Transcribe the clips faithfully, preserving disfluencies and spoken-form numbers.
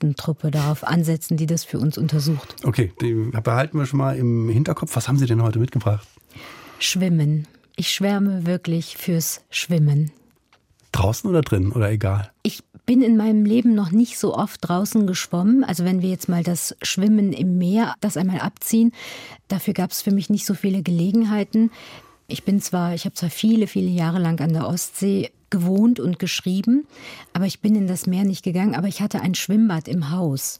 Expertentruppe darauf ansetzen, die das für uns untersucht. Okay, die behalten wir schon mal im Hinterkopf. Was haben Sie denn heute mitgebracht? Schwimmen. Ich schwärme wirklich fürs Schwimmen. Draußen oder drin oder egal? Ich bin in meinem Leben noch nicht so oft draußen geschwommen. Also wenn wir jetzt mal das Schwimmen im Meer, das einmal abziehen, dafür gab es für mich nicht so viele Gelegenheiten. Ich bin zwar, ich habe zwar viele, viele Jahre lang an der Ostsee gewohnt und geschrieben, aber ich bin in das Meer nicht gegangen. Aber ich hatte ein Schwimmbad im Haus.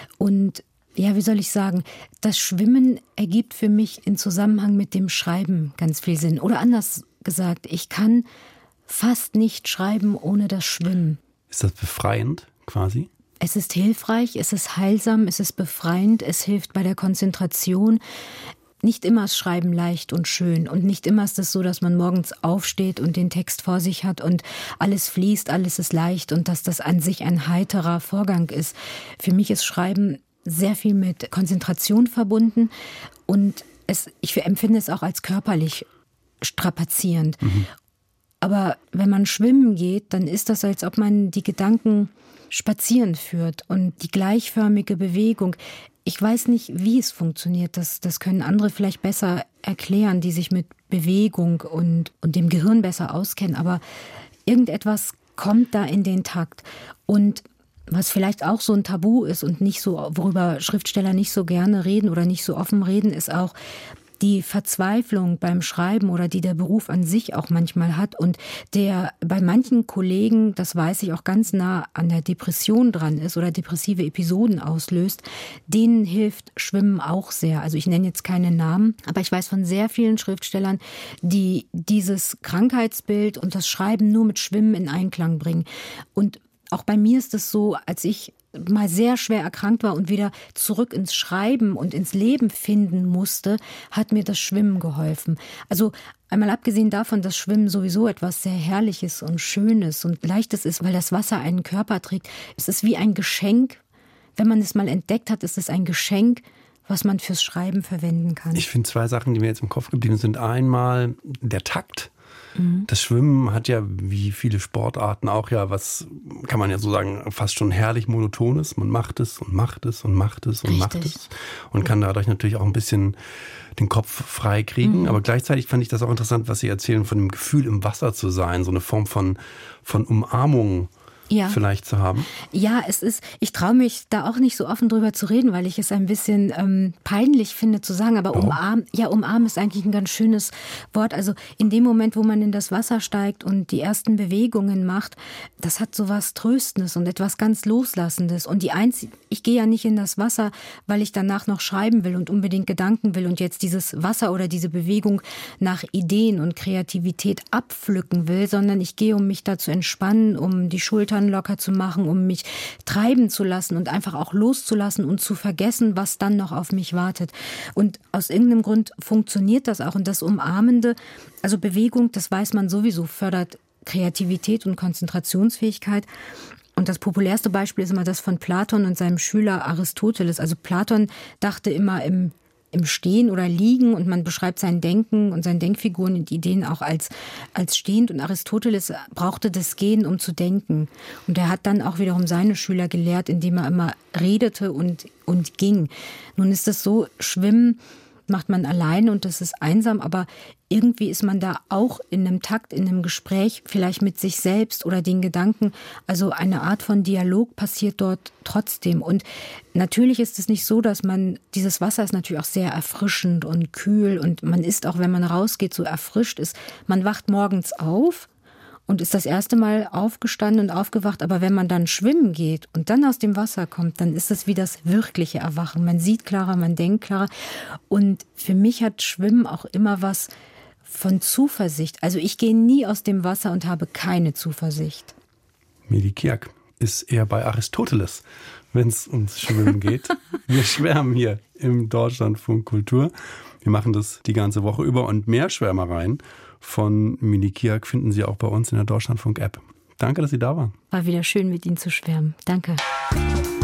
Und ja, wie soll ich sagen, das Schwimmen ergibt für mich in Zusammenhang mit dem Schreiben ganz viel Sinn. Oder anders gesagt, ich kann fast nicht schreiben ohne das Schwimmen. Ist das befreiend quasi? Es ist hilfreich, es ist heilsam, es ist befreiend, es hilft bei der Konzentration. Nicht immer ist Schreiben leicht und schön und nicht immer ist es so, dass man morgens aufsteht und den Text vor sich hat und alles fließt, alles ist leicht und dass das an sich ein heiterer Vorgang ist. Für mich ist Schreiben sehr viel mit Konzentration verbunden und es, ich empfinde es auch als körperlich strapazierend. Mhm. Aber wenn man schwimmen geht, dann ist das, als ob man die Gedanken spazieren führt und die gleichförmige Bewegung. Ich weiß nicht, wie es funktioniert. Das, das können andere vielleicht besser erklären, die sich mit Bewegung und, und dem Gehirn besser auskennen. Aber irgendetwas kommt da in den Takt. Und was vielleicht auch so ein Tabu ist und nicht so, worüber Schriftsteller nicht so gerne reden oder nicht so offen reden, ist auch die Verzweiflung beim Schreiben oder die der Beruf an sich auch manchmal hat und der bei manchen Kollegen, das weiß ich, auch ganz nah an der Depression dran ist oder depressive Episoden auslöst, denen hilft Schwimmen auch sehr. Also ich nenne jetzt keine Namen, aber ich weiß von sehr vielen Schriftstellern, die dieses Krankheitsbild und das Schreiben nur mit Schwimmen in Einklang bringen. Und auch bei mir ist es so, als ich mal sehr schwer erkrankt war und wieder zurück ins Schreiben und ins Leben finden musste, hat mir das Schwimmen geholfen. Also einmal abgesehen davon, dass Schwimmen sowieso etwas sehr Herrliches und Schönes und Leichtes ist, weil das Wasser einen Körper trägt. Es ist wie ein Geschenk. Wenn man es mal entdeckt hat, ist es ein Geschenk, was man fürs Schreiben verwenden kann. Ich finde zwei Sachen, die mir jetzt im Kopf geblieben sind. Einmal der Takt. Das Schwimmen hat ja, wie viele Sportarten auch ja, was kann man ja so sagen, fast schon herrlich Monotones. Man macht es und macht es und macht es und Richtig. macht es und kann dadurch natürlich auch ein bisschen den Kopf frei kriegen. Mhm. Aber gleichzeitig fand ich das auch interessant, was Sie erzählen, von dem Gefühl im Wasser zu sein, so eine Form von, von Umarmung. Ja. Vielleicht zu haben? Ja, es ist, ich traue mich da auch nicht so offen drüber zu reden, weil ich es ein bisschen ähm, peinlich finde zu sagen, aber umarmen, ja, umarmen ist eigentlich ein ganz schönes Wort. Also in dem Moment, wo man in das Wasser steigt und die ersten Bewegungen macht, das hat so was Tröstendes und etwas ganz Loslassendes. Und die einzige, ich gehe ja nicht in das Wasser, weil ich danach noch schreiben will und unbedingt Gedanken will und jetzt dieses Wasser oder diese Bewegung nach Ideen und Kreativität abpflücken will, sondern ich gehe, um mich da zu entspannen, um die Schultern locker zu machen, um mich treiben zu lassen und einfach auch loszulassen und zu vergessen, was dann noch auf mich wartet. Und aus irgendeinem Grund funktioniert das auch. Und das Umarmende, also Bewegung, das weiß man sowieso, fördert Kreativität und Konzentrationsfähigkeit. Und das populärste Beispiel ist immer das von Platon und seinem Schüler Aristoteles. Also Platon dachte immer im im Stehen oder Liegen und man beschreibt sein Denken und seine Denkfiguren und Ideen auch als, als stehend. Und Aristoteles brauchte das Gehen, um zu denken. Und er hat dann auch wiederum seine Schüler gelehrt, indem er immer redete und, und ging. Nun ist es so, Schwimmen macht man alleine und das ist einsam, aber irgendwie ist man da auch in einem Takt, in einem Gespräch, vielleicht mit sich selbst oder den Gedanken. Also eine Art von Dialog passiert dort trotzdem. Und natürlich ist es nicht so, dass man, dieses Wasser ist natürlich auch sehr erfrischend und kühl und man ist auch, wenn man rausgeht, so erfrischt ist. Man wacht morgens auf und ist das erste Mal aufgestanden und aufgewacht. Aber wenn man dann schwimmen geht und dann aus dem Wasser kommt, dann ist es wie das wirkliche Erwachen. Man sieht klarer, man denkt klarer. Und für mich hat Schwimmen auch immer was von Zuversicht. Also ich gehe nie aus dem Wasser und habe keine Zuversicht. Medi Kiak ist eher bei Aristoteles, wenn es ums Schwimmen geht. Wir schwärmen hier im Deutschlandfunk Kultur. Wir machen das die ganze Woche über und mehr Schwärmereien von Medi Kiak finden Sie auch bei uns in der Deutschlandfunk-App. Danke, dass Sie da waren. War wieder schön, mit Ihnen zu schwärmen. Danke.